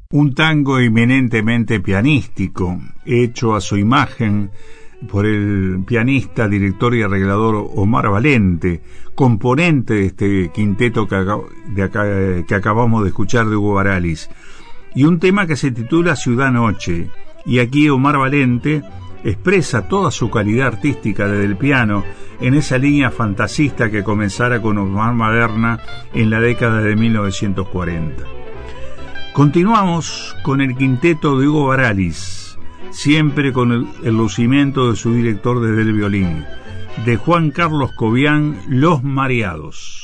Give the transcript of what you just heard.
Un tango eminentemente pianístico, hecho a su imagen por el pianista, director y arreglador Omar Valente, componente de este quinteto que acabamos de escuchar de Hugo Baralis, y un tema que se titula Ciudad Noche, y aquí Omar Valente expresa toda su calidad artística desde el piano en esa línea fantasista que comenzara con Omar Maderna en la década de 1940. Continuamos con el quinteto de Hugo Baralis, siempre con el lucimiento de su director desde el violín, de Juan Carlos Cobian, Los Mareados.